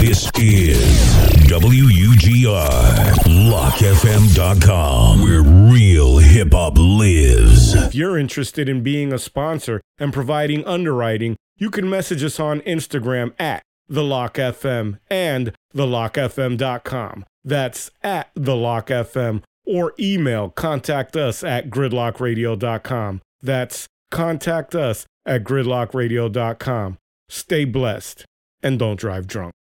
This is WUGR, LockFM.com, where real hip hop lives. If you're interested in being a sponsor and providing underwriting, you can message us on Instagram at TheLockFM and TheLockFM.com. That's at TheLockFM, or email contact us at GridlockRadio.com. That's contact us at GridlockRadio.com. Stay blessed and don't drive drunk.